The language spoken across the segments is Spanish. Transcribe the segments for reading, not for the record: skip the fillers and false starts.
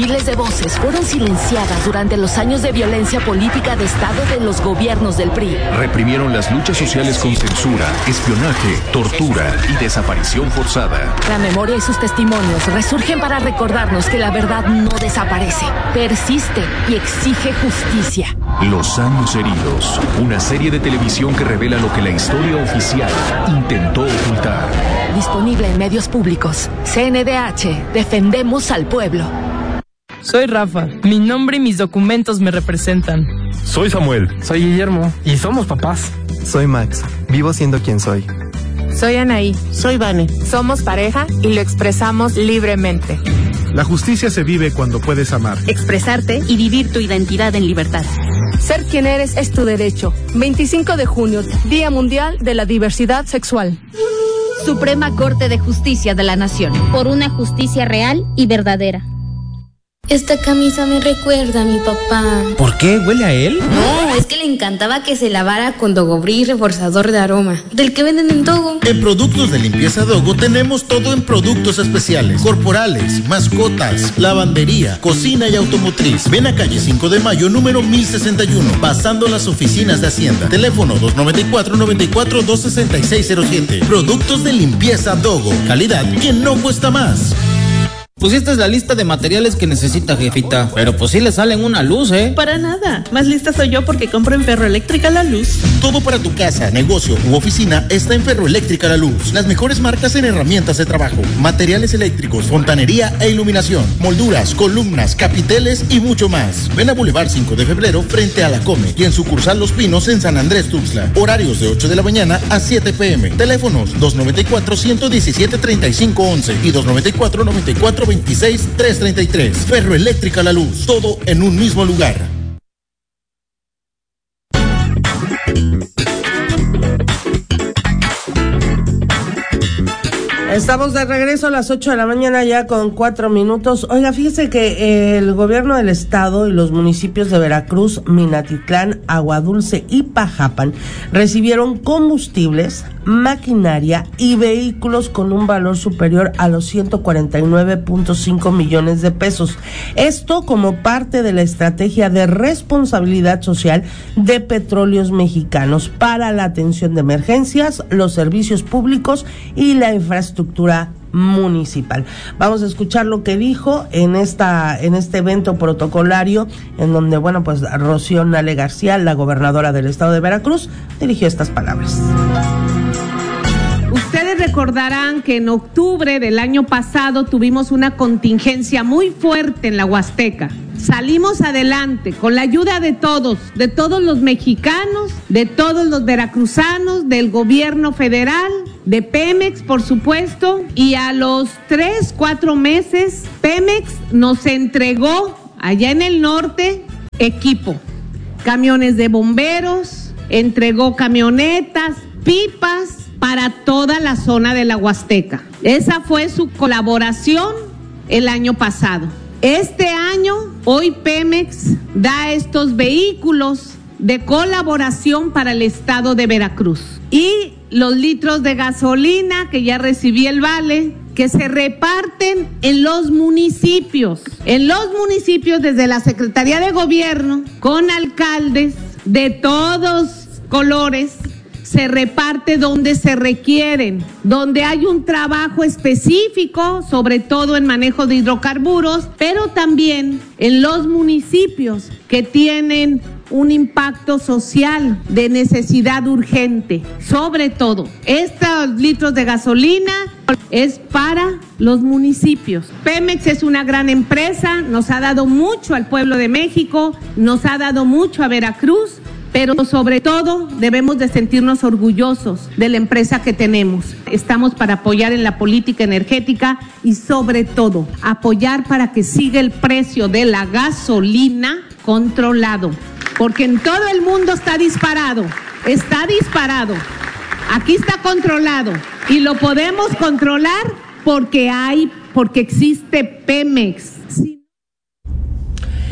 Miles de voces fueron silenciadas durante los años de violencia política de Estado de los gobiernos del PRI. Reprimieron las luchas sociales con censura, espionaje, tortura y desaparición forzada. La memoria y sus testimonios resurgen para recordarnos que la verdad no desaparece, persiste y exige justicia. Los años heridos, una serie de televisión que revela lo que la historia oficial intentó ocultar. Disponible en medios públicos. CNDH, defendemos al pueblo. Soy Rafa, mi nombre y mis documentos me representan. Soy Samuel. Soy Guillermo y somos papás. Soy Max, vivo siendo quien soy. Soy Anaí. Soy Vane. Somos pareja y lo expresamos libremente. La justicia se vive cuando puedes amar, expresarte y vivir tu identidad en libertad. Ser quien eres es tu derecho. 25 de junio, Día Mundial de la Diversidad Sexual. Suprema Corte de Justicia de la Nación. Por una justicia real y verdadera. Esta camisa me recuerda a mi papá. ¿Por qué? ¿Huele a él? No, es que le encantaba que se lavara con Dogobri reforzador de aroma, del que venden en Dogo. En productos de limpieza Dogo tenemos todo en productos especiales, corporales, mascotas, lavandería, cocina y automotriz. Ven a calle 5 de Mayo, número 1061, pasando las oficinas de Hacienda. Teléfono 294-26607. Productos de limpieza Dogo. Calidad que no cuesta más. Pues esta es la lista de materiales que necesita, jefita. Pero pues sí le salen una luz, ¿eh? Para nada. Más lista soy yo porque compro en Ferroeléctrica La Luz. Todo para tu casa, negocio u oficina está en Ferroeléctrica La Luz. Las mejores marcas en herramientas de trabajo, materiales eléctricos, fontanería e iluminación, molduras, columnas, capiteles y mucho más. Ven a Boulevard 5 de Febrero frente a la Come y en sucursal Los Pinos en San Andrés Tuxtla. Horarios de 8 de la mañana a 7 p.m. Teléfonos 294-117-3511 y 294-94-26-333. Ferroeléctrica La Luz. Todo en un mismo lugar. Estamos de regreso a las 8 de la mañana ya con 4 minutos. Oiga, fíjese que el gobierno del estado y los municipios de Veracruz, Minatitlán, Aguadulce y Pajapan recibieron combustibles, maquinaria y vehículos con un valor superior a los 149.5 millones de pesos. Esto como parte de la estrategia de responsabilidad social de Petróleos Mexicanos para la atención de emergencias, los servicios públicos y la infraestructura municipal. Vamos a escuchar lo que dijo en este evento protocolario en donde, pues Rocío Nale García, la gobernadora del estado de Veracruz, dirigió estas palabras. Ustedes recordarán que en octubre del año pasado tuvimos una contingencia muy fuerte en la Huasteca. Salimos adelante con la ayuda de todos los mexicanos, de todos los veracruzanos, del gobierno federal, de Pemex, por supuesto, y a los 3-4 meses, Pemex nos entregó allá en el norte equipo, camiones de bomberos, entregó camionetas, pipas para toda la zona de la Huasteca. Esa fue su colaboración el año pasado. Este año, hoy Pemex da estos vehículos de colaboración para el estado de Veracruz. Y los litros de gasolina, que ya recibí el vale, que se reparten en los municipios. En los municipios, desde la Secretaría de Gobierno, con alcaldes de todos colores, se reparte donde se requieren, donde hay un trabajo específico, sobre todo en manejo de hidrocarburos, pero también en los municipios que tienen un impacto social de necesidad urgente. Sobre todo, estos litros de gasolina es para los municipios. Pemex es una gran empresa, nos ha dado mucho al pueblo de México, nos ha dado mucho a Veracruz, pero sobre todo debemos de sentirnos orgullosos de la empresa que tenemos. Estamos para apoyar en la política energética y sobre todo apoyar para que siga el precio de la gasolina controlado, porque en todo el mundo está disparado. Aquí está controlado y lo podemos controlar porque existe Pemex.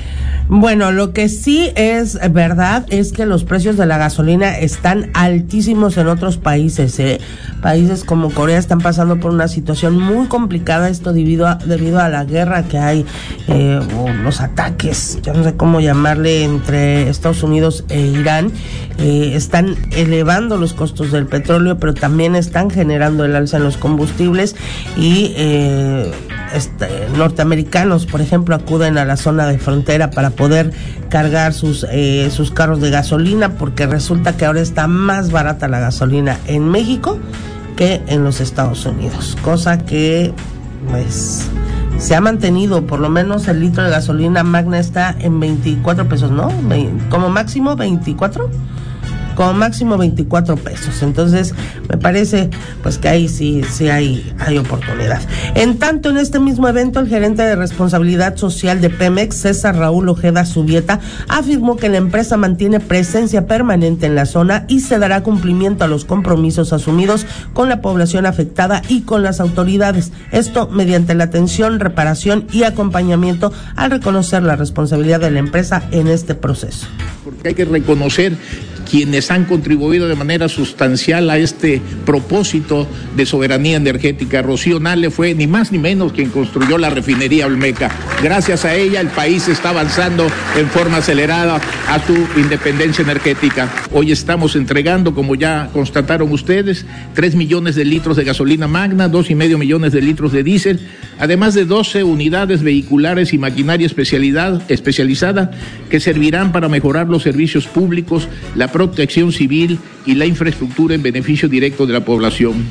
Bueno, lo que sí es verdad es que los precios de la gasolina están altísimos en otros países. Países como Corea están pasando por una situación muy complicada, esto debido a la guerra que hay, o los ataques, yo no sé cómo llamarle, entre Estados Unidos e Irán. Están elevando los costos del petróleo, pero también están generando el alza en los combustibles y norteamericanos, por ejemplo, acuden a la zona de frontera para poder cargar sus carros de gasolina, porque resulta que ahora está más barata la gasolina en México que en los Estados Unidos, cosa que pues se ha mantenido. Por lo menos el litro de gasolina magna está en 24 pesos, ¿no? Como máximo 24. Como máximo 24 pesos. Entonces, me parece pues que ahí sí hay oportunidad. En tanto, en este mismo evento, el gerente de responsabilidad social de Pemex, César Raúl Ojeda Zubieta, afirmó que la empresa mantiene presencia permanente en la zona y se dará cumplimiento a los compromisos asumidos con la población afectada y con las autoridades. Esto mediante la atención, reparación y acompañamiento, al reconocer la responsabilidad de la empresa en este proceso. Porque hay que reconocer quienes han contribuido de manera sustancial a este propósito de soberanía energética. Rocío Nale fue ni más ni menos quien construyó la refinería Olmeca. Gracias a ella el país está avanzando en forma acelerada a su independencia energética. Hoy estamos entregando, como ya constataron ustedes, 3 millones de litros de gasolina magna, 2,5 millones de litros de diésel, además de 12 unidades vehiculares y maquinaria especializada que servirán para mejorar los servicios públicos, la protección civil y la infraestructura en beneficio directo de la población.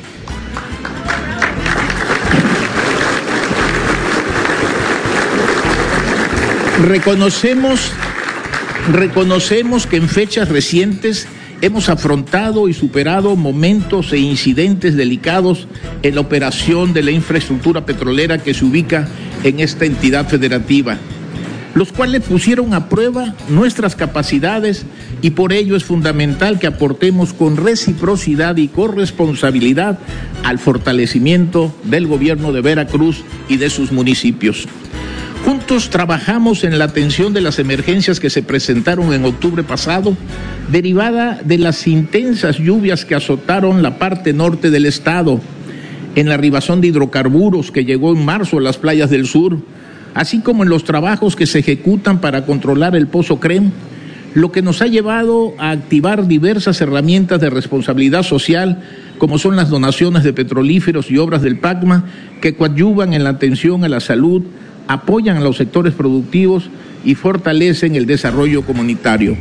Reconocemos que en fechas recientes hemos afrontado y superado momentos e incidentes delicados en la operación de la infraestructura petrolera que se ubica en esta entidad federativa, los cuales pusieron a prueba nuestras capacidades, y por ello es fundamental que aportemos con reciprocidad y corresponsabilidad al fortalecimiento del gobierno de Veracruz y de sus municipios. Juntos trabajamos en la atención de las emergencias que se presentaron en octubre pasado, derivada de las intensas lluvias que azotaron la parte norte del estado, en la arribación de hidrocarburos que llegó en marzo a las playas del sur, así como en los trabajos que se ejecutan para controlar el Pozo Crem, lo que nos ha llevado a activar diversas herramientas de responsabilidad social, como son las donaciones de petrolíferos y obras del PACMA, que coadyuvan en la atención a la salud, apoyan a los sectores productivos y fortalecen el desarrollo comunitario.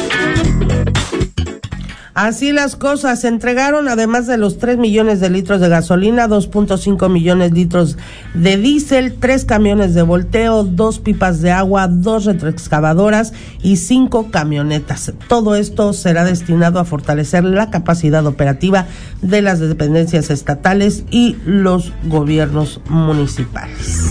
Así las cosas, se entregaron, además de los 3 millones de litros de gasolina, 2.5 millones de litros de diésel, 3 camiones de volteo, 2 pipas de agua, 2 retroexcavadoras y 5 camionetas. Todo esto será destinado a fortalecer la capacidad operativa de las dependencias estatales y los gobiernos municipales.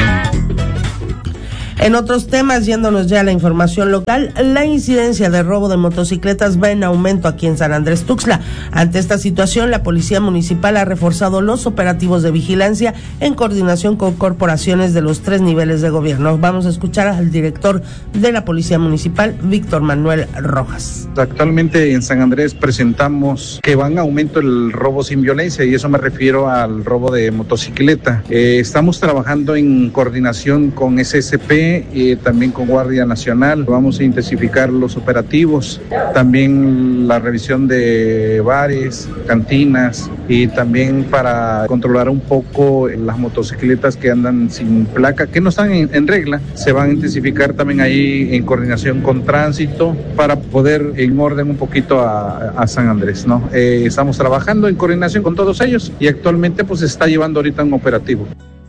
En otros temas, yéndonos ya a la información local, la incidencia de robo de motocicletas va en aumento aquí en San Andrés Tuxtla. Ante esta situación, la Policía Municipal ha reforzado los operativos de vigilancia en coordinación con corporaciones de los 3 niveles de gobierno. Vamos a escuchar al director de la Policía Municipal, Víctor Manuel Rojas. Actualmente en San Andrés presentamos que va en aumento el robo sin violencia, y eso me refiero al robo de motocicleta. Estamos trabajando en coordinación con SSP y también con Guardia Nacional. Vamos a intensificar los operativos, también la revisión de bares, cantinas, y también para controlar un poco las motocicletas que andan sin placa, que no están en regla. Se van a intensificar también ahí en coordinación con tránsito para poder en orden un poquito a San Andrés, ¿no? Estamos trabajando en coordinación con todos ellos y actualmente pues se está llevando ahorita un operativo.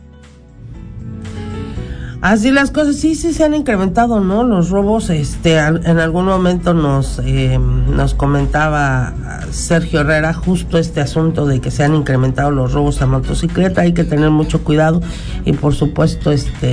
Así las cosas, sí se han incrementado, ¿no? Los robos, en algún momento nos comentaba Sergio Herrera justo este asunto de que se han incrementado los robos a motocicleta. Hay que tener mucho cuidado y por supuesto,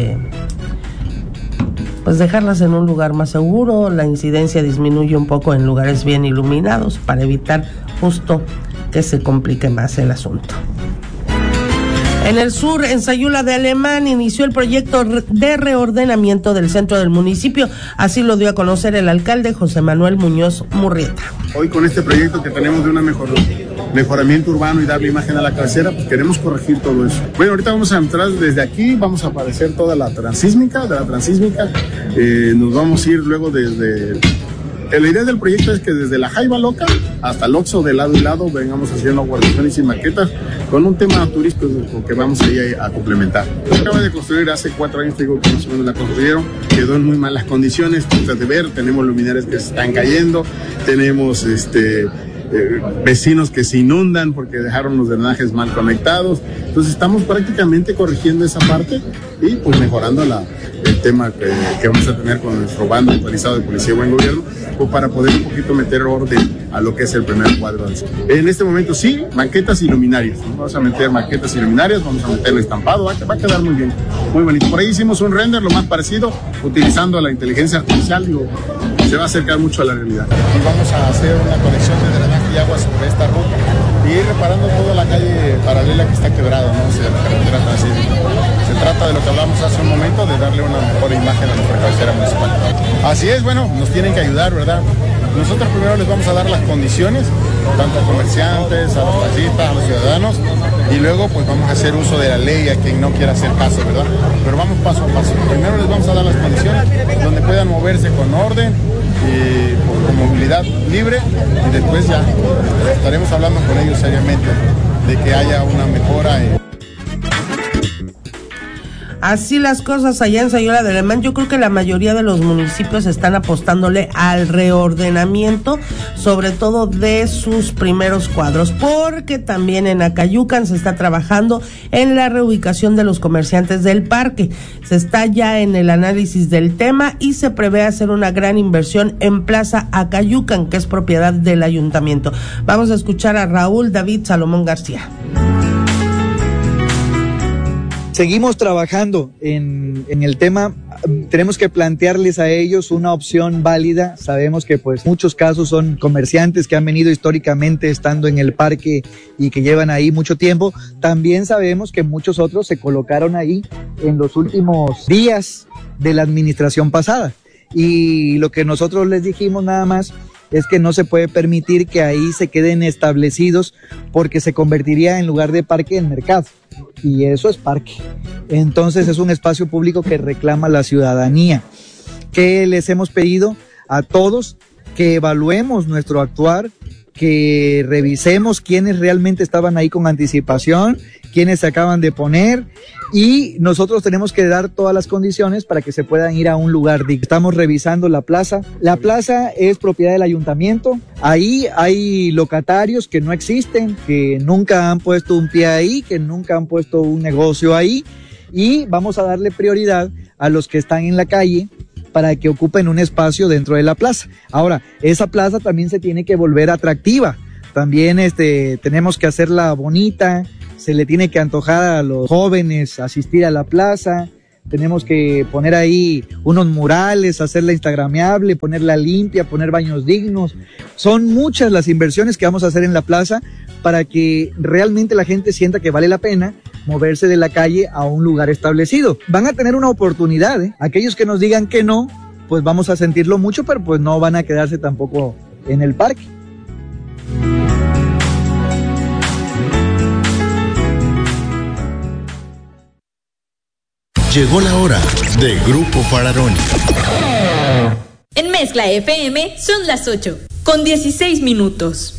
pues dejarlas en un lugar más seguro. La incidencia disminuye un poco en lugares bien iluminados para evitar justo que se complique más el asunto. En el sur, en Sayula de Alemán, inició el proyecto de reordenamiento del centro del municipio. Así lo dio a conocer el alcalde José Manuel Muñoz Murrieta. Hoy con este proyecto que tenemos de un mejoramiento urbano y darle imagen a la cabecera, pues queremos corregir todo eso. Bueno, ahorita vamos a entrar desde aquí, vamos a aparecer toda la transísmica, nos vamos a ir luego desde... La idea del proyecto es que desde la Jaiba Loca hasta el Oxxo de lado y lado vengamos haciendo guarniciones y maquetas con un tema turístico que vamos a ir a complementar. Se acaba de construir hace 4 años, digo que más o menos la construyeron, quedó en muy malas condiciones, de ver, tenemos luminarias que se están cayendo, tenemos vecinos que se inundan porque dejaron los drenajes mal conectados. Entonces estamos prácticamente corrigiendo esa parte y pues mejorando el tema que vamos a tener con nuestro bando actualizado de Policía y Buen Gobierno, pues para poder un poquito meter orden a lo que es el primer cuadro. En este momento sí, maquetas y luminarias. Vamos a meter maquetas y luminarias, vamos a meter el estampado, va a quedar muy bien, muy bonito. Por ahí hicimos un render lo más parecido, utilizando la inteligencia artificial, se va a acercar mucho a la realidad. Y vamos a hacer una conexión de drenaje y agua sobre esta ruta y ir reparando toda la calle paralela que está quebrada, ¿no? O sea, la carretera transísmica. Se trata de lo que hablamos hace un momento, de darle una mejor imagen a nuestra cabecera municipal. Así es, bueno, nos tienen que ayudar, ¿verdad? Nosotros primero les vamos a dar las condiciones, tanto a comerciantes, a los taxistas, a los ciudadanos, y luego pues vamos a hacer uso de la ley a quien no quiera hacer caso, ¿verdad? Pero vamos paso a paso. Primero les vamos a dar las condiciones donde puedan moverse con orden y con movilidad libre, y después ya estaremos hablando con ellos seriamente de que haya una mejora. Así las cosas allá en Sayula de Alemán. Yo creo que la mayoría de los municipios están apostándole al reordenamiento, sobre todo de sus primeros cuadros, porque también en Acayucan se está trabajando en la reubicación de los comerciantes del parque. Se está ya en el análisis del tema y se prevé hacer una gran inversión en Plaza Acayucan, que es propiedad del ayuntamiento. Vamos a escuchar a Raúl David Salomón García. Seguimos trabajando en el tema, tenemos que plantearles a ellos una opción válida. Sabemos que pues muchos casos son comerciantes que han venido históricamente estando en el parque y que llevan ahí mucho tiempo. También sabemos que muchos otros se colocaron ahí en los últimos días de la administración pasada. Y lo que nosotros les dijimos nada más es que no se puede permitir que ahí se queden establecidos, porque se convertiría en lugar de parque en mercado. Y eso es parque. Entonces es un espacio público que reclama la ciudadanía. ¿Qué les hemos pedido a todos? Que evaluemos nuestro actuar, que revisemos quiénes realmente estaban ahí con anticipación, quiénes se acaban de poner, y nosotros tenemos que dar todas las condiciones para que se puedan ir a un lugar digno. Estamos revisando la plaza. La plaza es propiedad del ayuntamiento. Ahí hay locatarios que no existen, que nunca han puesto un pie ahí, que nunca han puesto un negocio ahí, y vamos a darle prioridad a los que están en la calle para que ocupen un espacio dentro de la plaza. Ahora, esa plaza también se tiene que volver atractiva. También tenemos que hacerla bonita, se le tiene que antojar a los jóvenes asistir a la plaza. Tenemos que poner ahí unos murales, hacerla instagrameable, ponerla limpia, poner baños dignos. Son muchas las inversiones que vamos a hacer en la plaza para que realmente la gente sienta que vale la pena moverse de la calle a un lugar establecido. Van a tener una oportunidad, ¿eh? Aquellos que nos digan que no, pues vamos a sentirlo mucho, pero pues no van a quedarse tampoco en el parque. Llegó la hora de Grupo Fararoni. En Mezcla FM son las 8:16.